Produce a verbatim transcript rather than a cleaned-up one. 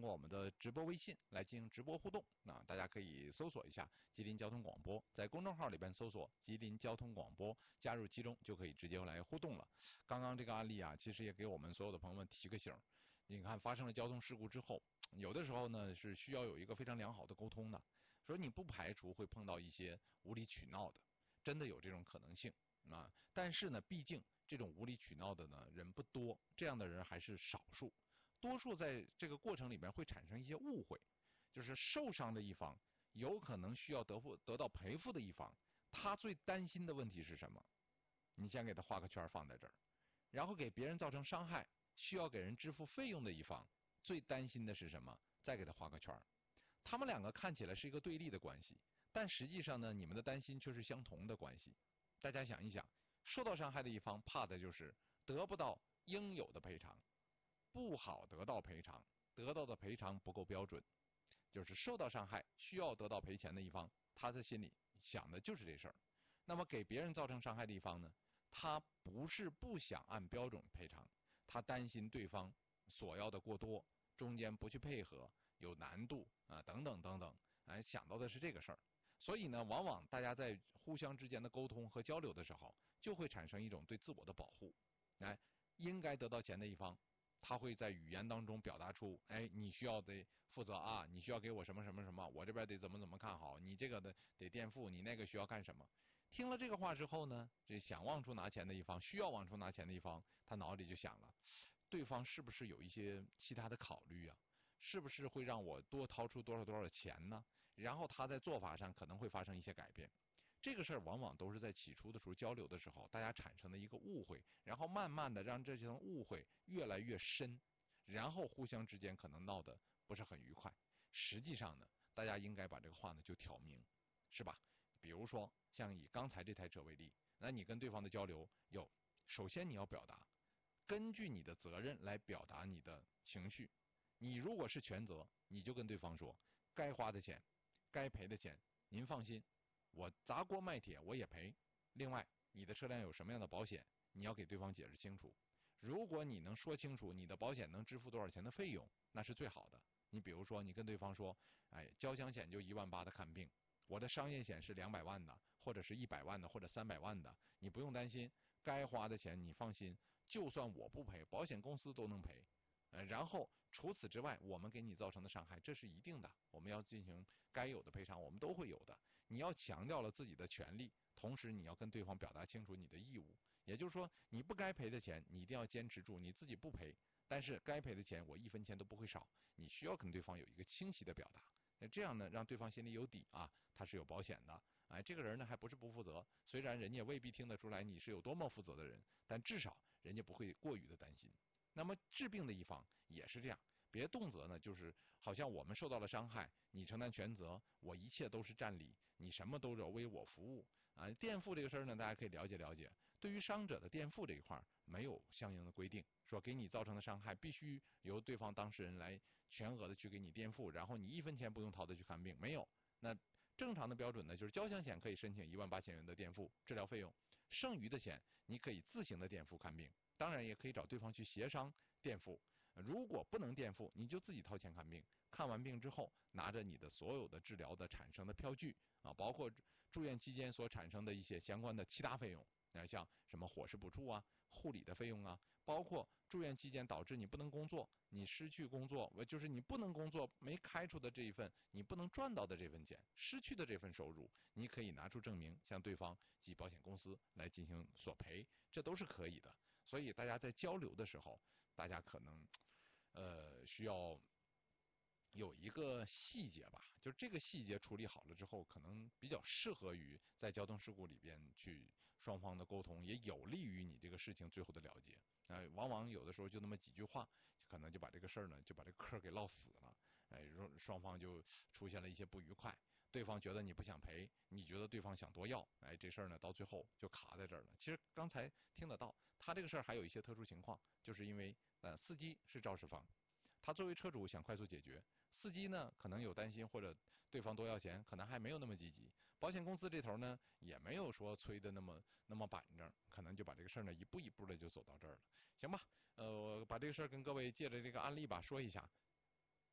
过我们的直播微信来进行直播互动。啊，大家可以搜索一下吉林交通广播，在公众号里边搜索吉林交通广播，加入其中就可以直接来互动了。刚刚这个案例啊，其实也给我们所有的朋友们提个醒。你看，发生了交通事故之后，有的时候呢是需要有一个非常良好的沟通的，所以你不排除会碰到一些无理取闹的，真的有这种可能性啊。但是呢，毕竟这种无理取闹的呢人不多，这样的人还是少数，多数在这个过程里面会产生一些误会，就是受伤的一方有可能需要得付得到赔付的一方，他最担心的问题是什么？你先给他画个圈放在这儿，然后给别人造成伤害需要给人支付费用的一方最担心的是什么？再给他画个圈。他们两个看起来是一个对立的关系，但实际上呢，你们的担心却是相同的关系。大家想一想，受到伤害的一方怕的就是得不到应有的赔偿，不好得到赔偿，得到的赔偿不够标准，就是受到伤害需要得到赔钱的一方，他在心里想的就是这事儿。那么给别人造成伤害的一方呢，他不是不想按标准赔偿，他担心对方索要的过多，中间不去配合，有难度啊，等等等等，哎，想到的是这个事儿。所以呢，往往大家在互相之间的沟通和交流的时候，就会产生一种对自我的保护。哎，应该得到钱的一方，他会在语言当中表达出，哎，你需要得负责啊，你需要给我什么什么什么，我这边得怎么怎么看好，你这个的得垫付，你那个需要干什么。听了这个话之后呢，这想往出拿钱的一方，需要往出拿钱的一方，他脑里就想了，对方是不是有一些其他的考虑啊？是不是会让我多掏出多少多少钱呢？然后他在做法上可能会发生一些改变。这个事儿往往都是在起初的时候交流的时候，大家产生的一个误会，然后慢慢的让这层误会越来越深，然后互相之间可能闹得不是很愉快。实际上呢，大家应该把这个话呢就挑明，是吧？比如说像以刚才这台车为例，那你跟对方的交流有，首先你要表达，根据你的责任来表达你的情绪。你如果是全责，你就跟对方说，该花的钱，该赔的钱，您放心，我砸锅卖铁我也赔。另外，你的车辆有什么样的保险，你要给对方解释清楚。如果你能说清楚你的保险能支付多少钱的费用，那是最好的。你比如说，你跟对方说，哎，交强险就一万八的看病，我的商业险是两百万的，或者是一百万的，或者三百万的，你不用担心，该花的钱你放心，就算我不赔，保险公司都能赔。呃，然后除此之外，我们给你造成的伤害，这是一定的，我们要进行该有的赔偿，我们都会有的。你要强调了自己的权利，同时你要跟对方表达清楚你的义务，也就是说，你不该赔的钱，你一定要坚持住，你自己不赔，但是该赔的钱我一分钱都不会少。你需要跟对方有一个清晰的表达，那这样呢，让对方心里有底啊，他是有保险的，哎，这个人呢还不是不负责，虽然人家未必听得出来你是有多么负责的人，但至少人家不会过于的担心。那么治病的一方也是这样，别动辄呢就是好像我们受到了伤害，你承担全责，我一切都是占理，你什么都要为我服务啊。垫付这个事儿呢，大家可以了解了解。对于伤者的垫付这一块没有相应的规定，说给你造成的伤害必须由对方当事人来全额的去给你垫付，然后你一分钱不用掏的去看病，没有。那正常的标准呢，就是交强险可以申请一万八千元的垫付治疗费用，剩余的钱你可以自行的垫付看病。当然也可以找对方去协商垫付，如果不能垫付，你就自己掏钱看病。看完病之后，拿着你的所有的治疗的产生的票据啊，包括住院期间所产生的一些相关的其他费用，那像什么伙食补助啊、护理的费用啊，包括住院期间导致你不能工作，你失去工作，就是你不能工作没开出的这一份，你不能赚到的这份钱，失去的这份收入，你可以拿出证明向对方及保险公司来进行索赔，这都是可以的。所以大家在交流的时候，大家可能呃需要有一个细节吧，就这个细节处理好了之后，可能比较适合于在交通事故里边去双方的沟通，也有利于你这个事情最后的了结。呃，往往有的时候就那么几句话，可能就把这个事儿呢，就把这个嗑给唠死了。哎，双方就出现了一些不愉快，对方觉得你不想赔，你觉得对方想多要，哎，这事儿呢到最后就卡在这儿了。其实刚才听得到，他这个事儿还有一些特殊情况，就是因为呃司机是肇事方，他作为车主想快速解决。司机呢可能有担心，或者对方多要钱，可能还没有那么积极。保险公司这头呢也没有说催的那么那么板正，可能就把这个事儿呢一步一步的就走到这儿了，行吧？呃，我把这个事儿跟各位借着这个案例吧说一下，